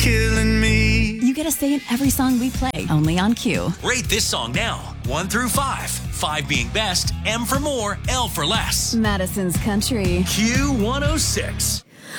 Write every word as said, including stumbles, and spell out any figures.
killing me. You get a say in every song we play, only on Q. Rate this song now, one through five. Five being best, M for more, L for less. Madison's Country. Q one oh six.